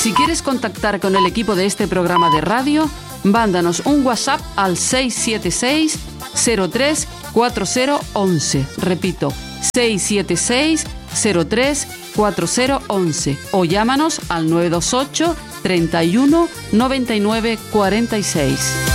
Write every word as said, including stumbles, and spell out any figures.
Si quieres contactar con el equipo de este programa de radio, mándanos un WhatsApp al seis siete seis, cero tres, cuatro cero once. Repito, seis siete seis, cero tres, cuatro cero once. O llámanos al nueve dos ocho, treinta y uno, noventa y nueve, cuarenta y seis.